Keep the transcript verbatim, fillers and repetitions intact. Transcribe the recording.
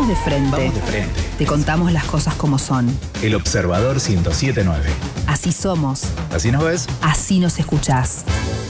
Vamos de frente. Vamos de frente. Te contamos las cosas como son. El Observador ciento siete punto nueve. Así somos. Así nos ves. Así nos escuchás.